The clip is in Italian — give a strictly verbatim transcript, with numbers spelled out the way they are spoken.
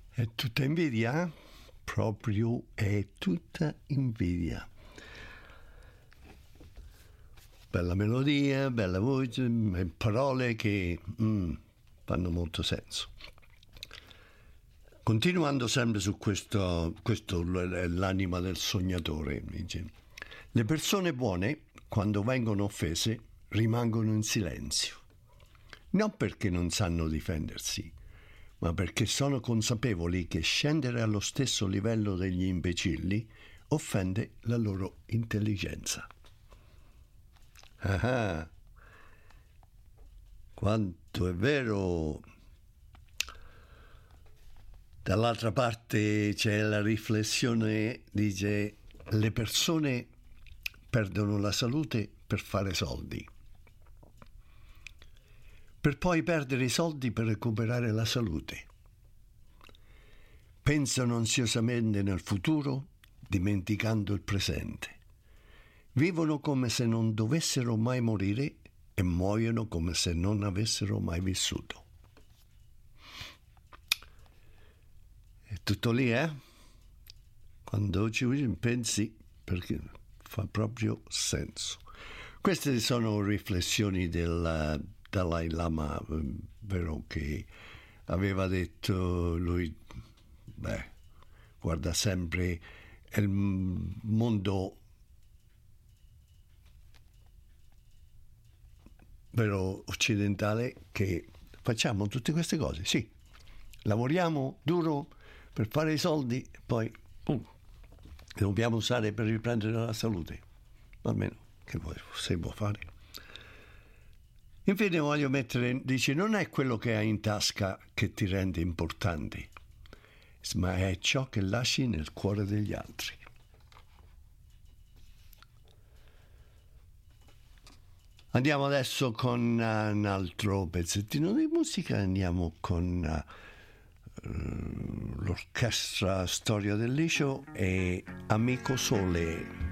È tutta invidia, eh? Proprio è tutta invidia. Bella melodia, bella voce, parole che mm, fanno molto senso. Continuando sempre su questo, questo è l'anima del sognatore, dice. Le persone buone, quando vengono offese, rimangono in silenzio. Non perché non sanno difendersi, ma perché sono consapevoli che scendere allo stesso livello degli imbecilli offende la loro intelligenza. Ah, quanto è vero! Dall'altra parte c'è la riflessione, dice, le persone perdono la salute per fare soldi, per poi perdere i soldi per recuperare la salute. Pensano ansiosamente nel futuro, dimenticando il presente. Vivono come se non dovessero mai morire e muoiono come se non avessero mai vissuto. È tutto lì, eh? Quando ci pensi, perché fa proprio senso. Queste sono riflessioni del Dalai Lama, vero, che aveva detto lui, beh, guarda sempre il mondo vero occidentale, che facciamo tutte queste cose, sì, lavoriamo duro per fare i soldi, poi uh, dobbiamo usare per riprendere la salute, almeno che vuoi, si può fare. Infine voglio mettere, dice, non è quello che hai in tasca che ti rende importante, ma è ciò che lasci nel cuore degli altri. Andiamo adesso con uh, un altro pezzettino di musica, andiamo con uh, l'orchestra Storia del Liscio e Amico Sole.